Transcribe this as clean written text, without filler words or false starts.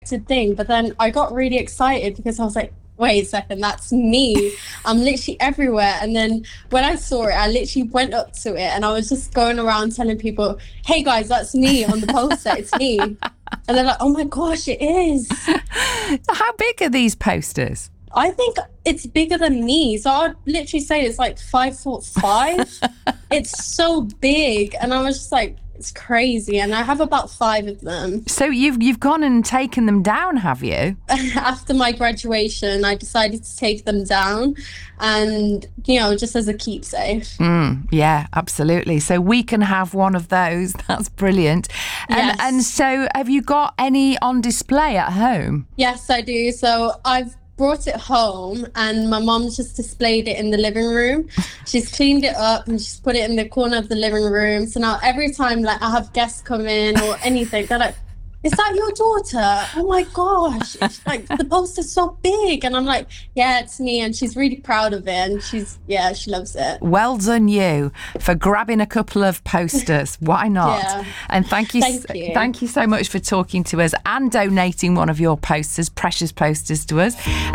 unexpected thing. But then I got really excited because I was like, wait a second, that's me. I'm literally everywhere. And then when I saw it, I literally went up to it and I was just going around telling people, hey guys, that's me on the poster. It's me. And they're like, oh my gosh, it is. How big are these posters? I think it's bigger than me. So I'd literally say it's like 5'5". It's so big. And I was just like, it's crazy. And I have about 5 of them. So you've gone and taken them down, have you? After my graduation, I decided to take them down and, just as a keepsake. Yeah, absolutely. So we can have one of those. That's brilliant. Yes. And so have you got any on display at home? Yes, I do. So I've brought it home and my mom's just displayed it in the living room. She's cleaned it up and she's put it in the corner of the living room. So now every time I have guests come in or anything, they're like, is that your daughter? Oh my gosh. It's like the poster's so big. And I'm like, yeah, it's me. And she's really proud of it. And she loves it. Well done you for grabbing a couple of posters. Why not? Yeah. And thank you so much for talking to us and donating one of your posters, precious posters to us.